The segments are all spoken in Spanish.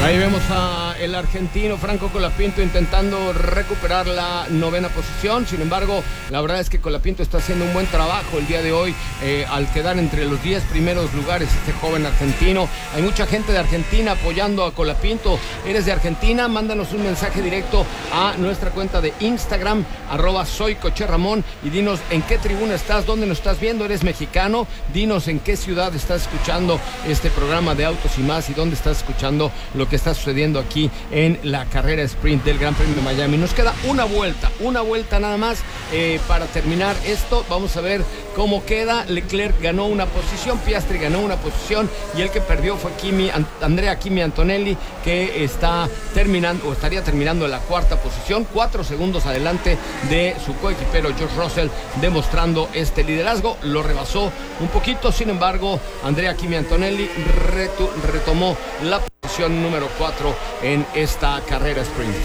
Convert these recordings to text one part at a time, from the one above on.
Ahí vemos a el argentino Franco Colapinto intentando recuperar la 9ª posición. Sin embargo, la verdad es que Colapinto está haciendo un buen trabajo el día de hoy al quedar entre los 10 primeros lugares este joven argentino. Hay mucha gente de Argentina apoyando a Colapinto. ¿Eres de Argentina? Mándanos un mensaje directo a nuestra cuenta de Instagram, @soycocherramón, y dinos en qué tribuna estás, dónde nos estás viendo. ¿Eres mexicano? Dinos en qué ciudad estás escuchando este programa de Autos y Más y dónde estás escuchando lo que está sucediendo aquí en la carrera sprint del Gran Premio de Miami. Nos queda una vuelta nada más para terminar esto. Vamos a ver cómo queda. Leclerc ganó una posición, Piastri ganó una posición y el que perdió fue Andrea Kimi Antonelli, que está terminando o estaría terminando en la 4ª posición, 4 segundos adelante de su coequipero George Russell, demostrando este liderazgo. Lo rebasó un poquito, sin embargo, Andrea Kimi Antonelli retomó la posición número 4 en esta carrera sprint.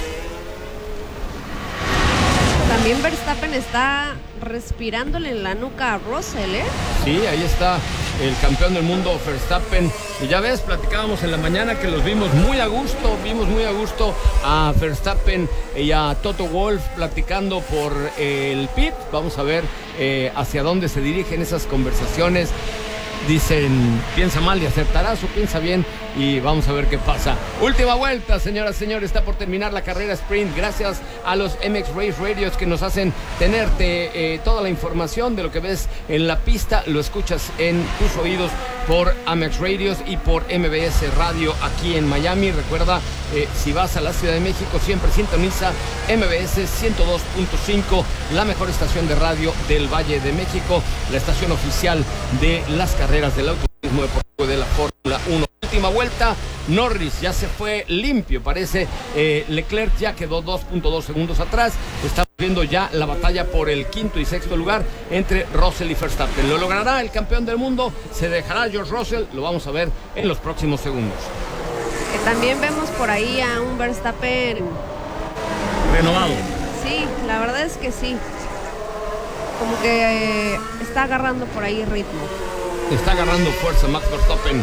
También Verstappen está respirándole en la nuca a Russell, ¿eh? Sí, ahí está el campeón del mundo Verstappen. Y ya ves, platicábamos en la mañana que los vimos muy a gusto a Verstappen y a Toto Wolff platicando por el pit. Vamos a ver hacia dónde se dirigen esas conversaciones. Dicen, piensa mal y acertarás, o piensa bien y vamos a ver qué pasa. Última vuelta, señoras y señores, está por terminar la carrera sprint. Gracias a los MX Race Radios que nos hacen tenerte toda la información de lo que ves en la pista. Lo escuchas en tus oídos por Amex Radios y por MBS Radio aquí en Miami. Recuerda, si vas a la Ciudad de México, siempre sintoniza MBS 102.5, la mejor estación de radio del Valle de México, la estación oficial de las carreras del automovilismo deportivo de la Fórmula 1. Última vuelta, Norris ya se fue limpio, parece. Leclerc ya quedó 2.2 segundos atrás. Estamos viendo ya la batalla por el 5º y 6º lugar entre Russell y Verstappen. ¿Lo logrará el campeón del mundo? ¿Se dejará George Russell? Lo vamos a ver en los próximos segundos. Que también vemos por ahí a un Verstappen renovado. Sí, la verdad es que sí. Como que está agarrando por ahí ritmo. Está agarrando fuerza Max Verstappen.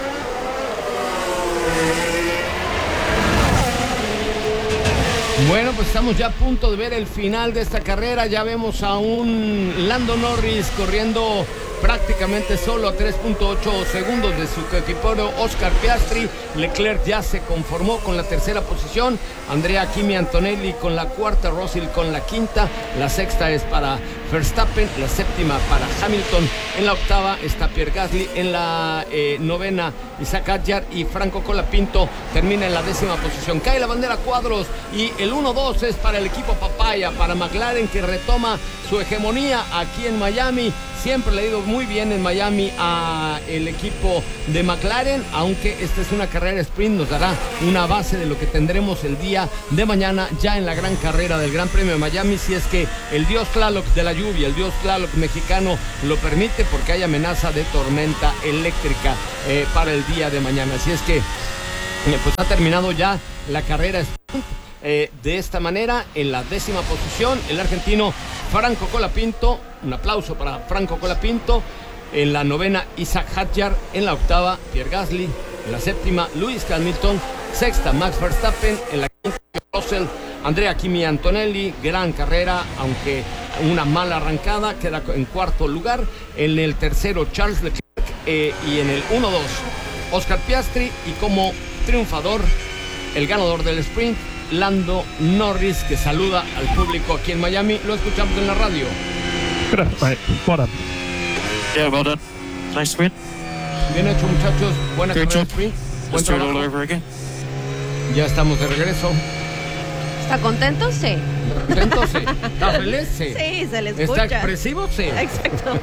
Bueno, pues estamos ya a punto de ver el final de esta carrera. Ya vemos a un Lando Norris corriendo prácticamente solo a 3.8 segundos de su coequipero Oscar Piastri. Leclerc ya se conformó con la 3ª posición, Andrea Kimi Antonelli con la 4ª, Russell con la 5ª, la 6ª es para Verstappen, la 7ª para Hamilton, en la 8ª está Pierre Gasly, en la 9ª Isaac Hadjar y Franco Colapinto termina en la 10ª posición. Cae la bandera cuadros y el 1-2 es para el equipo Papaya, para McLaren, que retoma su hegemonía aquí en Miami. Siempre le ha ido muy bien en Miami a el equipo de McLaren, aunque esta es una carrera sprint, nos dará una base de lo que tendremos el día de mañana ya en la gran carrera del Gran Premio de Miami, si es que el dios Tlaloc de la lluvia, el dios Tlaloc mexicano lo permite, porque hay amenaza de tormenta eléctrica para el día de mañana. Así es que pues ha terminado ya la carrera sprint. De esta manera, en la 10ª posición, el argentino Franco Colapinto. Un aplauso para Franco Colapinto. En la 9ª, Isaac Hadjar. En la 8ª, Pierre Gasly. En la 7ª, Lewis Hamilton. 6ª, Max Verstappen. En la 5ª, Russell. Andrea Kimi Antonelli. Gran carrera, aunque una mala arrancada. Queda en 4º lugar. En el 3º, Charles Leclerc. Y en el 1-2, Oscar Piastri. Y como triunfador, el ganador del sprint, Lando Norris, que saluda al público aquí en Miami. Lo escuchamos en la radio. Gracias, mate. Well done. Yeah, well done. Nice sprint. Bien hecho, muchachos. Buena Great carrera job. sprint. Buen Let's do it all trabajo. over again. Ya estamos de regreso. ¿Está contento? Sí. ¿Contento? Sí. ¿Está feliz? Sí. Sí, se le escucha. ¿Está expresivo? Sí. Exacto.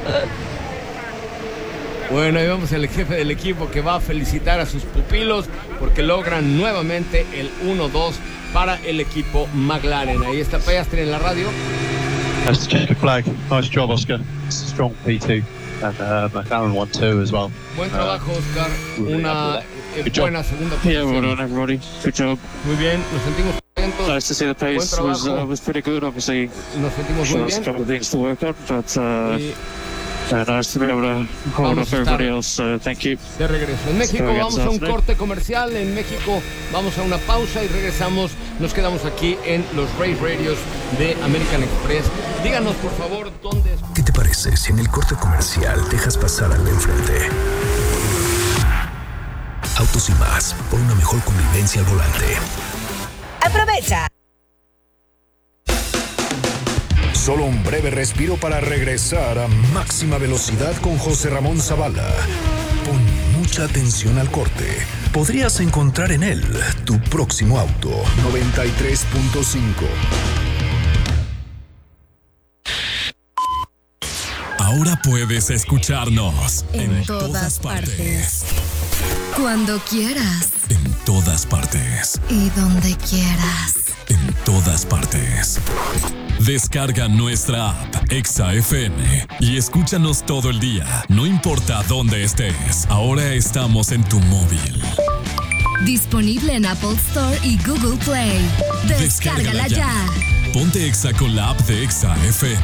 Bueno, ahí vamos el jefe del equipo que va a felicitar a sus pupilos porque logran nuevamente el 1-2 para el equipo McLaren. Ahí está Piastri en la radio. That's the flag. Nice job, Oscar. Strong P2. And McLaren won 2 as well. Buen trabajo, Oscar. Una Good job. buena segunda Yeah, well posición. done, everybody. Good job. Muy bien, nos sentimos contentos. Nice to see the pace Buen trabajo. was pretty good. Obviously, Nos sentimos muy there's a bien. couple of things to work on, but Y Nice to be able to hold Vamos up a estar everybody else. Thank you. de regreso. En México Sorry, vamos a un South corte comercial, en México vamos a una pausa y regresamos. Nos quedamos aquí en los Race Radios de American Express. Díganos por favor dónde es. ¿Qué te parece si en el corte comercial dejas pasar al de enfrente? Autos y más, por una mejor convivencia al volante. ¡Aprovecha! Solo un breve respiro para regresar a máxima velocidad con José Ramón Zavala. Pon mucha atención al corte. Podrías encontrar en él tu próximo auto. 93.5. Ahora puedes escucharnos en todas partes. Cuando quieras. En todas partes. Y donde quieras. En todas partes. Descarga nuestra app Exa FM y escúchanos todo el día, no importa dónde estés. Ahora estamos en tu móvil. Disponible en Apple Store y Google Play. Descárgala ya. Ponte Exa con la app de Exa FM.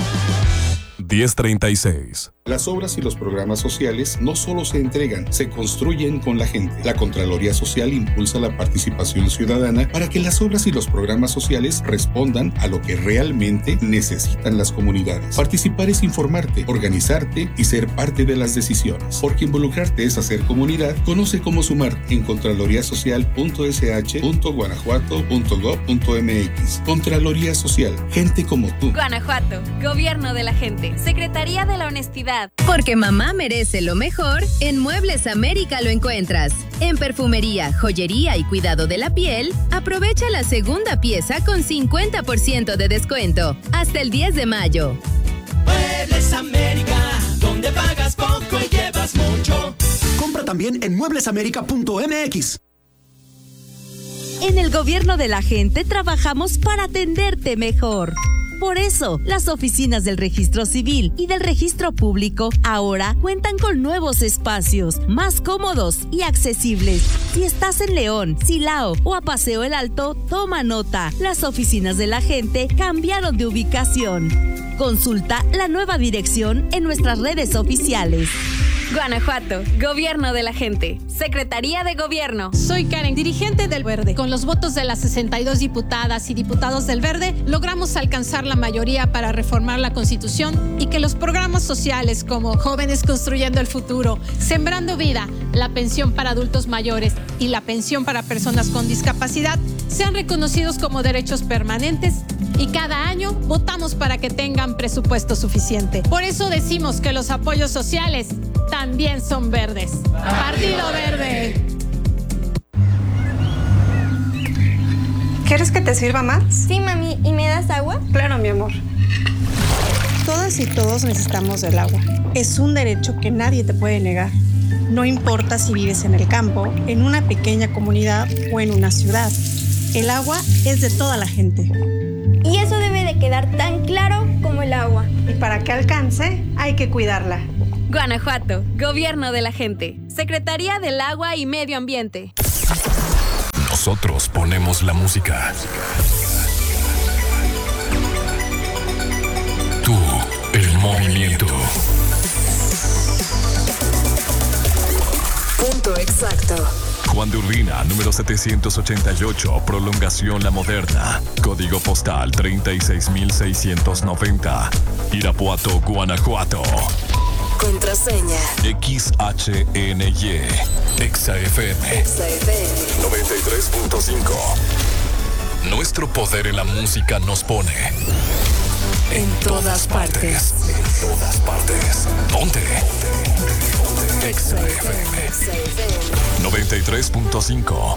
10:36. Las obras y los programas sociales no solo se entregan, se construyen con la gente. La Contraloría Social impulsa la participación ciudadana para que las obras y los programas sociales respondan a lo que realmente necesitan las comunidades. Participar es informarte, organizarte y ser parte de las decisiones. Porque involucrarte es hacer comunidad. Conoce cómo sumar en contraloriasocial.sh.guanajuato.gov.mx. Contraloría Social, gente como tú. Guanajuato, Gobierno de la Gente, Secretaría de la Honestidad. Porque mamá merece lo mejor, en Muebles América lo encuentras. En perfumería, joyería y cuidado de la piel, aprovecha la segunda pieza con 50% de descuento. Hasta el 10 de mayo. Muebles América, donde pagas poco y llevas mucho. Compra también en mueblesamerica.mx. En el Gobierno de la Gente trabajamos para atenderte mejor. Por eso, las oficinas del Registro Civil y del Registro Público ahora cuentan con nuevos espacios, más cómodos y accesibles. Si estás en León, Silao o a Paseo el Alto, toma nota. Las oficinas de la gente cambiaron de ubicación. Consulta la nueva dirección en nuestras redes oficiales. Guanajuato, Gobierno de la Gente, Secretaría de Gobierno. Soy Karen, dirigente del Verde. Con los votos de las 62 diputadas y diputados del Verde, logramos alcanzar la mayoría para reformar la Constitución y que los programas sociales como Jóvenes Construyendo el Futuro, Sembrando Vida, la pensión para adultos mayores y la pensión para personas con discapacidad sean reconocidos como derechos permanentes y cada año votamos para que tengan presupuesto suficiente. Por eso decimos que los apoyos sociales también son verdes. Partido Verde. ¿Quieres que te sirva más? Sí, mami. ¿Y me das agua? Claro, mi amor. Todas y todos necesitamos del agua. Es un derecho que nadie te puede negar. No importa si vives en el campo, en una pequeña comunidad o en una ciudad. El agua es de toda la gente. Y eso debe de quedar tan claro como el agua. Y para que alcance, hay que cuidarla. Guanajuato, Gobierno de la Gente, Secretaría del Agua y Medio Ambiente. Nosotros ponemos la música. Tú, el movimiento. Punto exacto. Juan de Urbina, número 788, prolongación La Moderna, código postal 36690, Irapuato, Guanajuato. Contraseña XHNY, Exa FM 93.5. Nuestro poder en la música nos pone en todas partes. En todas partes. Ponte. Exa FM 93.5.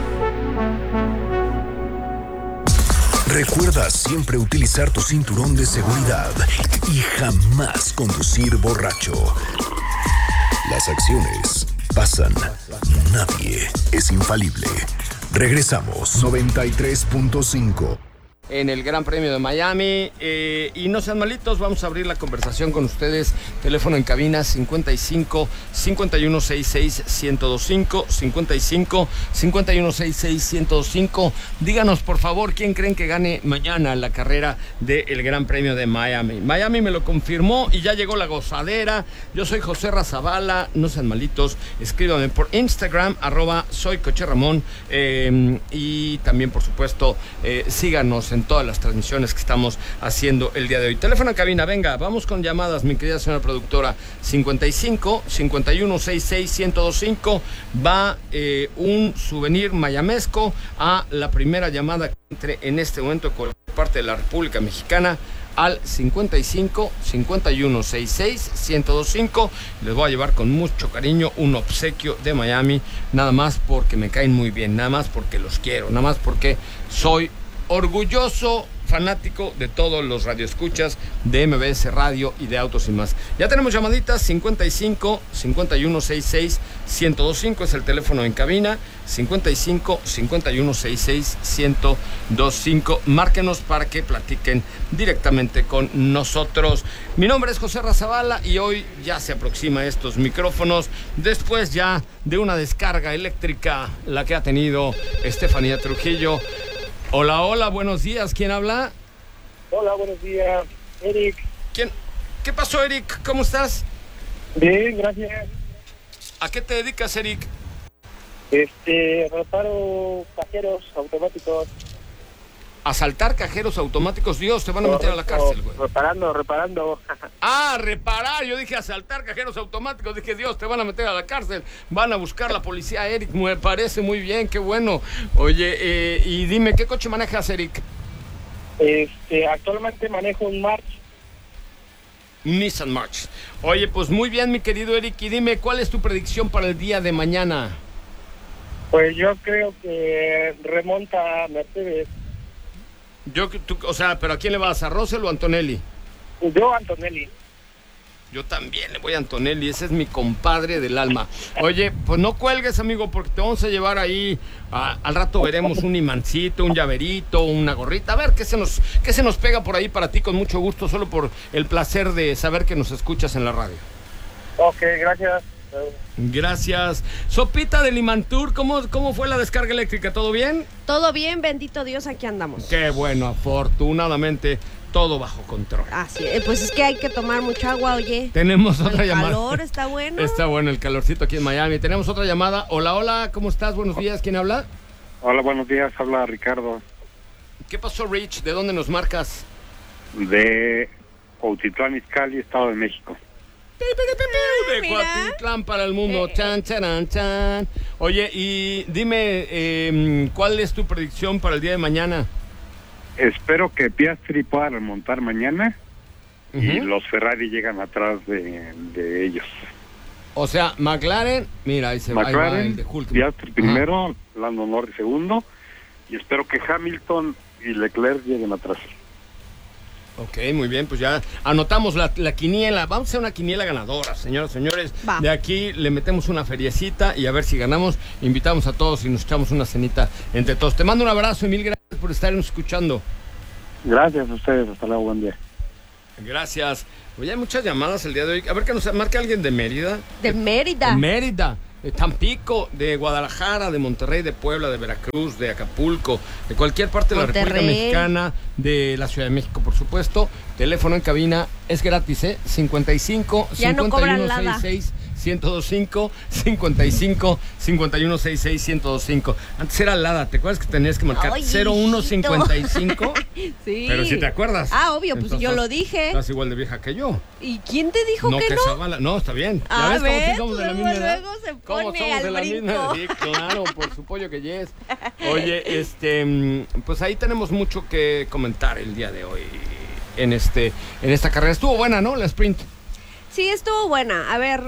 Recuerda siempre utilizar tu cinturón de seguridad y jamás conducir borracho. Las acciones pasan, nadie es infalible. Regresamos. 93.5. en el Gran Premio de Miami. Y no sean malitos, vamos a abrir la conversación con ustedes. Teléfono en cabina 55 5166 1025 55 5166 1025. Díganos por favor quién creen que gane mañana la carrera del Gran Premio de Miami. Miami me lo confirmó y ya llegó la gozadera. Yo soy José Razabala, no sean malitos, escríbanme por Instagram @soycocherramón, y también por supuesto síganos en todas las transmisiones que estamos haciendo el día de hoy. Teléfono en cabina, venga, vamos con llamadas, mi querida señora productora. 55 5166 1025. Va un souvenir mayamesco a la primera llamada que entre en este momento con parte de la República Mexicana al 55 5166 1025. Les voy a llevar con mucho cariño un obsequio de Miami, nada más porque me caen muy bien, nada más porque los quiero, nada más porque soy orgulloso fanático de todos los radioescuchas de MBS Radio y de Autos y Más. Ya tenemos llamaditas. 55 5166 1025 es el teléfono en cabina. 55 5166 1025. Márquenos para que platiquen directamente con nosotros. Mi nombre es José Razabala y hoy ya se aproxima estos micrófonos después ya de una descarga eléctrica, la que ha tenido Estefanía Trujillo. Hola, hola, buenos días. ¿Quién habla? Hola, buenos días. Eric. ¿Quién? ¿Qué pasó, Eric? ¿Cómo estás? Bien, gracias. ¿A qué te dedicas, Eric? Reparo cajeros automáticos. ¿Asaltar cajeros automáticos? Dios, te van a meter a la cárcel, güey. Reparando. Reparar. Yo dije asaltar cajeros automáticos. Dije, Dios, te van a meter a la cárcel. Van a buscar la policía, Eric. Me parece muy bien, qué bueno. Oye, y dime, ¿qué coche manejas, Eric? Actualmente manejo un March. Nissan March. Oye, pues muy bien, mi querido Eric. Y dime, ¿cuál es tu predicción para el día de mañana? Pues yo creo que remonta a Mercedes. ¿Pero a quién le vas? ¿A Russell o a Antonelli? Yo a Antonelli. Yo también le voy a Antonelli, ese es mi compadre del alma. Oye, pues no cuelgues, amigo, porque te vamos a llevar ahí, al rato veremos un imancito, un llaverito, una gorrita, a ver qué se nos pega por ahí para ti, con mucho gusto, solo por el placer de saber que nos escuchas en la radio. Ok, gracias. Gracias. Sopita de Limantur, ¿cómo fue la descarga eléctrica? ¿Todo bien? Todo bien, bendito Dios, aquí andamos. Qué bueno, afortunadamente todo bajo control. Así es, pues es que hay que tomar mucha agua, oye. Tenemos otra llamada. El calor está bueno. Está bueno el calorcito aquí en Miami. Tenemos otra llamada. Hola, hola, ¿cómo estás? Buenos días, ¿quién habla? Hola, buenos días, habla Ricardo. ¿Qué pasó, Rich? ¿De dónde nos marcas? De Cuautitlán, Izcalli, Estado de México. De Cuautitlán para el mundo. Chan, chan, chan. Oye, y dime, ¿cuál es tu predicción para el día de mañana? Espero que Piastri pueda remontar mañana y los Ferrari llegan atrás de ellos. O sea, McLaren, mira, ahí va el de Hulk. Piastri primero, Lando Norris segundo, y espero que Hamilton y Leclerc lleguen atrás. Ok, muy bien, pues ya anotamos la quiniela. Vamos a hacer una quiniela ganadora, señoras y señores. Va. De aquí le metemos una feriecita y a ver si ganamos. Invitamos a todos y nos echamos una cenita entre todos. Te mando un abrazo y mil gracias por estarnos escuchando. Gracias a ustedes, hasta luego, buen día. Gracias. Oye, hay muchas llamadas el día de hoy. A ver que nos marque alguien de Mérida. De Mérida. De Mérida. De Tampico, de Guadalajara, de Monterrey, de Puebla, de Veracruz, de Acapulco, de cualquier parte de la República Mexicana, de la Ciudad de México, por supuesto. Teléfono en cabina es gratis, 55 5166 1025 55 5166 1025. Antes era Lada, ¿te acuerdas que tenías que marcar 0155? Sí. Pero si te acuerdas. Obvio, pues yo lo dije. Estás igual de vieja que yo. ¿Y quién te dijo que no? Zavala. No, está bien. ¿Ya ves cómo somos de la misma edad? Luego se pone al brinco. Sí, claro, por su pollo que yes. Oye, pues ahí tenemos mucho que comentar el día de hoy en esta carrera. Estuvo buena, ¿no? La sprint. Sí, estuvo buena. A ver,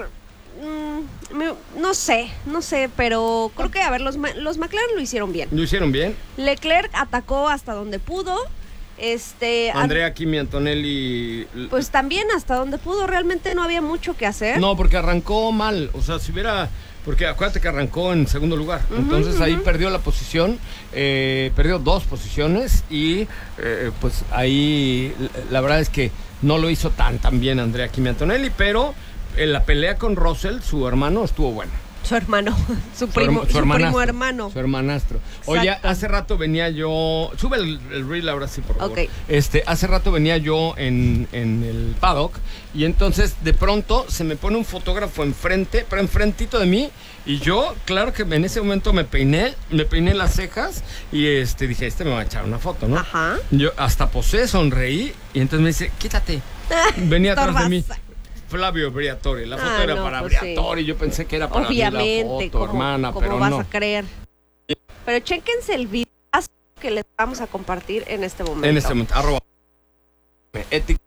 no sé, pero creo que, a ver, los McLaren lo hicieron bien. ¿Lo hicieron bien? Leclerc atacó hasta donde pudo. Andrea, Kimi, Antonelli. Pues también hasta donde pudo, realmente no había mucho que hacer. No, porque arrancó mal. O sea, si hubiera porque acuérdate que arrancó en segundo lugar. Entonces ahí perdió la posición, perdió 2 posiciones y pues ahí la verdad es que no lo hizo tan bien Andrea Kimi Antonelli, pero en la pelea con Russell, su hermano, estuvo buena. Su hermano, su primo hermano. Su hermanastro. Oye, hace rato venía yo... Sube el reel ahora sí, por favor. Okay. Hace rato venía yo en el paddock y entonces de pronto se me pone un fotógrafo enfrente, pero enfrentito de mí, y yo, claro que en ese momento me peiné las cejas y dije, me va a echar una foto, ¿no? Ajá. Yo hasta posé, sonreí y entonces me dice, quítate. Venía atrás de mí. Flavio Briatore, la foto era para pues Briatore, sí. Yo pensé que era para obviamente, mí la foto, hermana, pero ¿cómo vas no. a creer? Pero chéquense el video que les vamos a compartir en este momento. En este momento, @